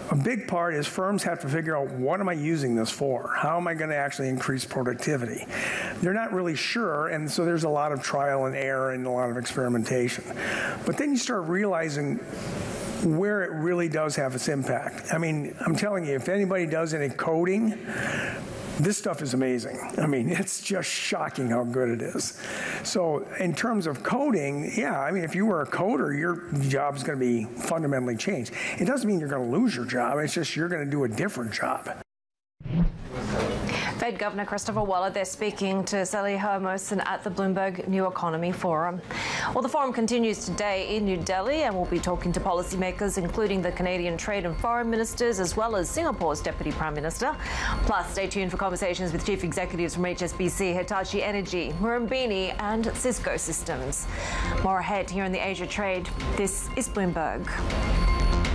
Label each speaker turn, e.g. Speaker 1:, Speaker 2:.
Speaker 1: A big part is firms have to figure out, what am I using this for? How am I going to actually increase productivity? They're not really sure, and so there's a lot of trial and error and a lot of experimentation. But then you start realizing where it really does have its impact. I mean, I'm telling you, if anybody does any coding, this stuff is amazing. I mean, it's just shocking how good it is. So in terms of coding, yeah, I mean, if you were a coder, your job is going to be fundamentally changed. It doesn't mean you're going to lose your job. It's just you're going to do a different job.
Speaker 2: Fed Governor Christopher Waller there speaking to Sally Hermoson at the Bloomberg New Economy Forum. Well, the forum continues today in New Delhi, and we'll be talking to policymakers, including the Canadian Trade and Foreign Ministers, as well as Singapore's Deputy Prime Minister. Plus, stay tuned for conversations with chief executives from HSBC, Hitachi Energy, Murrumbini and Cisco Systems. More ahead here in the Asia Trade. This is Bloomberg.